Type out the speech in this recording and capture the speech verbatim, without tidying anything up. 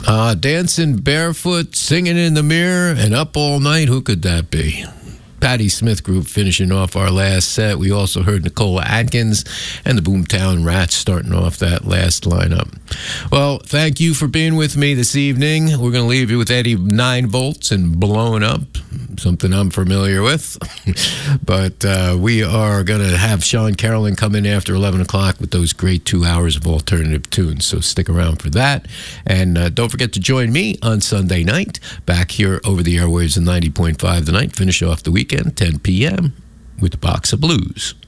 Uh, dancing barefoot, singing in the mirror, and up all night. Who could that be? Patti Smith Group finishing off our last set. We also heard Nicola Atkins and the Boomtown Rats starting off that last lineup. Well, thank you for being with me this evening. We're going to leave you with Eddie Nine Volts and Blown Up, something I'm familiar with. But uh, we are going to have Sean Carolyn come in after eleven o'clock with those great two hours of alternative tunes. So stick around for that. And uh, don't forget to join me on Sunday night back here over the airwaves of ninety point five The Night. Finish off the weekend, ten p.m. with the Box of Blues.